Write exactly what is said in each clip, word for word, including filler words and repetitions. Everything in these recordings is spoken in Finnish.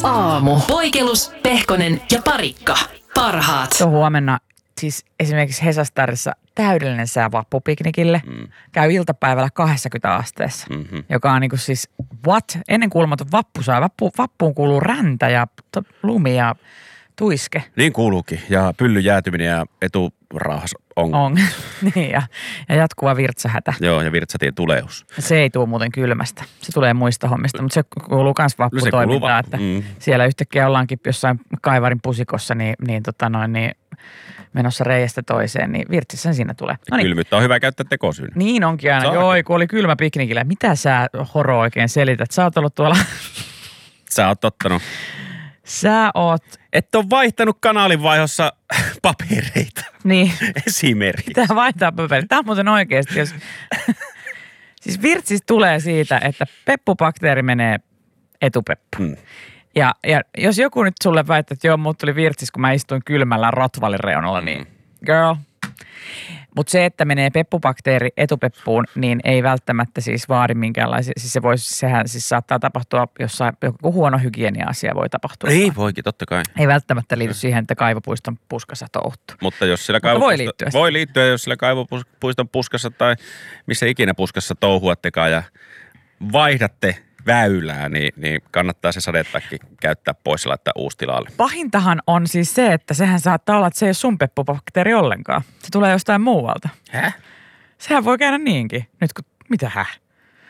Aamu. Poikelus, Pehkonen ja Parikka. Parhaat. Tuo huomenna siis esimerkiksi Hesastarissa täydellinen sää vappupiknikille. Mm. Käy iltapäivällä kaksikymmentä asteessa, mm-hmm. joka on niin kuin siis what? Ennen kuulumaton vappusaa. Vappu, vappuun kuuluu räntä ja lumi ja tuiske. Niin kuuluukin. Ja pyllyn jäätyminen ja eturahas on. On. niin ja, ja jatkuva virtsahätä. Joo, ja virtsatien tuleus. Se ei tule muuten kylmästä. Se tulee muista hommista, mutta se kuuluu myös vapputoimintaan. Että mm. siellä yhtäkkiä ollaankin jossain kaivarin pusikossa, niin, niin, tota noin, niin menossa reiästä toiseen, niin virtsissä siinä tulee. Noniin. Kylmyyttä on hyvä käyttää tekosyynä. Niin onkin aina. Joo, kun oli kylmä piknikillä. Mitä sä, Horo, oikein selität? Sä oot ollut tuolla... Sä oot ottanut. Sä oot... Et ole vaihtanut kanaalinvaihossa papereita. Niin. Esimerkiksi. Pitää vaihtaa papereita. Tämä on muuten oikeasti, jos... siis virtsis tulee siitä, että peppubakteeri menee etupeppuun. Hmm. Ja, ja jos joku nyt sulle väittää, että joo, mut tuli virtsis, kun mä istuin kylmällä Rottwaalin reunalla, niin girl. Mutta se, että menee peppubakteeri etupeppuun, niin ei välttämättä siis vaadi minkäänlaisia. Siis se voisi, sehän siis saattaa tapahtua jossain, joku huono hygienia-asia voi tapahtua. Ei voikin, totta kai. Ei välttämättä liity siihen, että kaivopuiston puskassa touhuttu. Mutta jos sillä kaivopuisto, voi liittyä. Voi liittyä, jos sillä kaivopuiston puskassa tai missä ikinä puskassa touhuattekaan ja vaihdatte väylää, niin, niin kannattaa se sadetakki käyttää pois ja laittaa uusi tilalle. Pahintahan on siis se, että sehän saattaa olla, että se ei ole sun peppubakteeri ollenkaan. Se tulee jostain muualta. Häh? Sehän voi käydä niinkin. Nyt kun, mitä häh?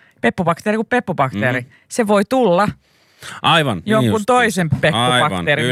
Peppubakteeri kuin peppubakteeri. Mm. Se voi tulla Aivan. jonkun niin toisen peppubakteerin